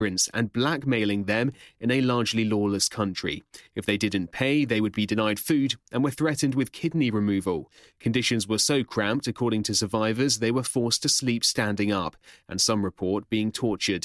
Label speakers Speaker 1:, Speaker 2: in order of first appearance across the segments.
Speaker 1: and blackmailing them in a largely lawless country. If they didn't pay, they would be denied food and were threatened with kidney removal. Conditions were so cramped, according to survivors, they were forced to sleep standing up, and some report being tortured.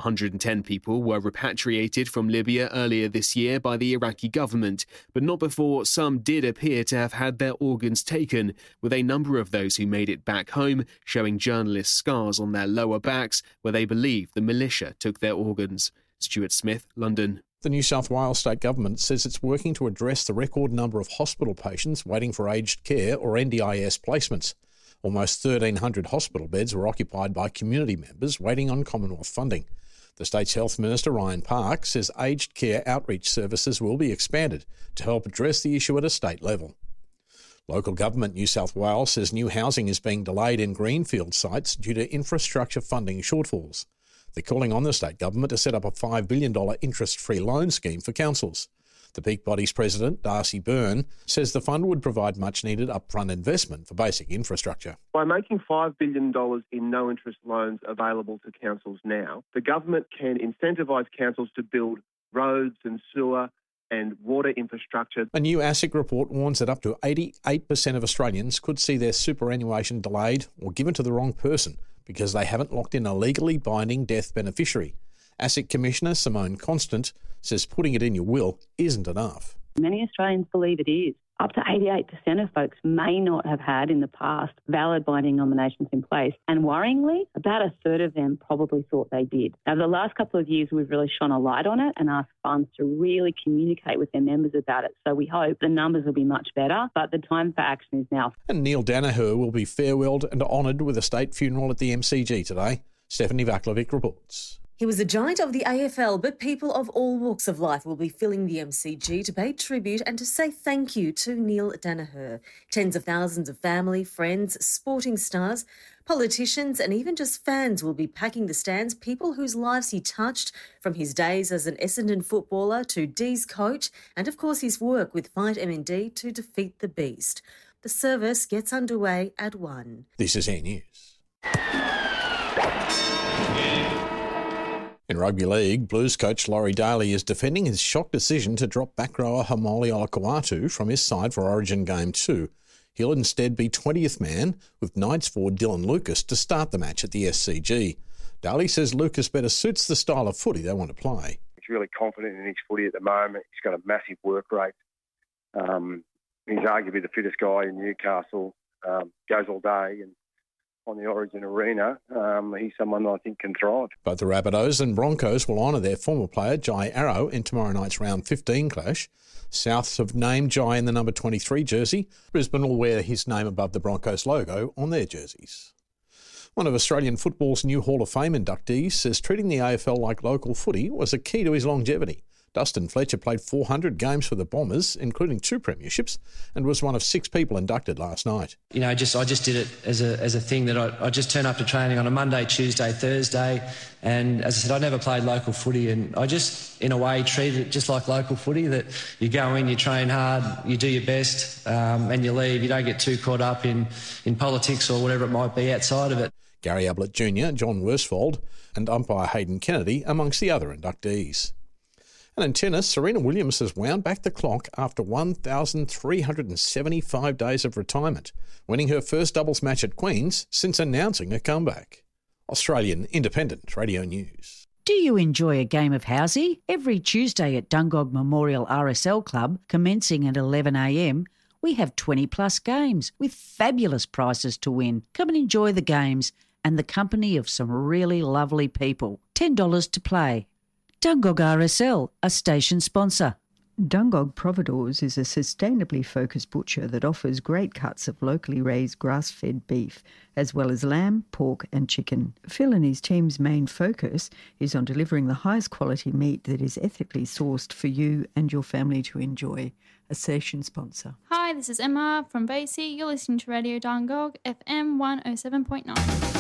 Speaker 1: 110 people were repatriated from Libya earlier this year by the Iraqi government, but not before some did appear to have had their organs taken, with a number of those who made it back home showing journalists scars on their lower backs where they believe the militia took their organs. Stuart Smith, London.
Speaker 2: The New South Wales state government says it's working to address the record number of hospital patients waiting for aged care or NDIS placements. Almost 1,300 hospital beds were occupied by community members waiting on Commonwealth funding. The state's Health Minister, Ryan Park, says aged care outreach services will be expanded to help address the issue at a state level. Local government New South Wales says new housing is being delayed in greenfield sites due to infrastructure funding shortfalls. They're calling on the state government to set up a $5 billion interest-free loan scheme for councils. The peak body's president, Darcy Byrne, says the fund would provide much-needed upfront investment for basic infrastructure.
Speaker 3: By making $5 billion in no-interest loans available to councils now, the government can incentivise councils to build roads and sewer and water infrastructure.
Speaker 2: A new ASIC report warns that up to 88% of Australians could see their superannuation delayed or given to the wrong person because they haven't locked in a legally binding death beneficiary. ASIC Commissioner Simone Constant says putting it in your will isn't enough.
Speaker 4: Many Australians believe it is. Up to 88% of folks may not have had in the past valid binding nominations in place. And worryingly, about a third of them probably thought they did. Over the last couple of years, we've really shone a light on it and asked funds to really communicate with their members about it. So we hope the numbers will be much better, but the time for action is now.
Speaker 2: And Neil Danaher will be farewelled and honoured with a state funeral at the MCG today. Stephanie Vaklovic reports.
Speaker 5: He was a giant of the AFL, but people of all walks of life will be filling the MCG to pay tribute and to say thank you to Neil Danaher. Tens of thousands of family, friends, sporting stars, politicians and even just fans will be packing the stands, people whose lives he touched, from his days as an Essendon footballer to D's coach and, of course, his work with Fight MND to defeat the beast. The service gets underway at 1.
Speaker 2: This is Air News. In rugby league, Blues coach Laurie Daly is defending his shock decision to drop back rower Haumole Olakau'atu from his side for Origin Game 2. He'll instead be 20th man, with Knights forward Dylan Lucas to start the match at the SCG. Daly says Lucas better suits the style of footy they want to play.
Speaker 6: He's really confident in his footy at the moment. He's got a massive work rate. He's arguably the fittest guy in Newcastle, goes all day, and on the Origin arena, he's someone I think can thrive.
Speaker 2: Both the Rabbitohs and Broncos will honour their former player, Jai Arrow, in tomorrow night's round 15 clash. Souths have named Jai in the number 23 jersey. Brisbane will wear his name above the Broncos logo on their jerseys. One of Australian football's new Hall of Fame inductees says treating the AFL like local footy was a key to his longevity. Dustin Fletcher played 400 games for the Bombers, including 2 premierships, and was one of 6 people inducted last night.
Speaker 7: You know, I just did it as a thing that I just turn up to training on a Monday, Tuesday, Thursday, and as I said, I never played local footy, and I just, in a way, treated it just like local footy, that you go in, you train hard, you do your best, and you leave. You don't get too caught up in politics or whatever it might be outside of it.
Speaker 2: Gary Ablett Jr., John Worsfold, and umpire Hayden Kennedy amongst the other inductees. And in tennis, Serena Williams has wound back the clock after 1,375 days of retirement, winning her first doubles match at Queen's since announcing a comeback. Australian Independent Radio News.
Speaker 8: Do you enjoy a game of housey? Every Tuesday at Dungog Memorial RSL Club, commencing at 11 a.m, we have 20-plus games with fabulous prizes to win. Come and enjoy the games and the company of some really lovely people. $10 to play. Dungog RSL, a station sponsor.
Speaker 9: Dungog Providores is a sustainably focused butcher that offers great cuts of locally raised grass-fed beef, as well as lamb, pork and chicken. Phil and his team's main focus is on delivering the highest quality meat that is ethically sourced for you and your family to enjoy. A station sponsor.
Speaker 10: Hi, this is Emma from BC. You're listening to Radio Dungog, FM 107.9.